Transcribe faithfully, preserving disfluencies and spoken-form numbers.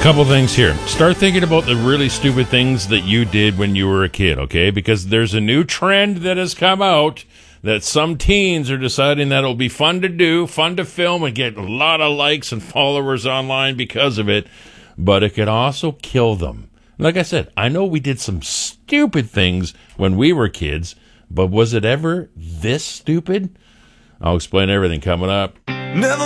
Couple things here. Start thinking about the really stupid things that you did when you were a kid, okay? Because there's a new trend that has come out that some teens are deciding that it'll be fun to do, fun to film, and get a lot of likes and followers online because of it. But it could also kill them. Like I said, I know we did some stupid things when we were kids, but was it ever this stupid? I'll explain everything coming up. Never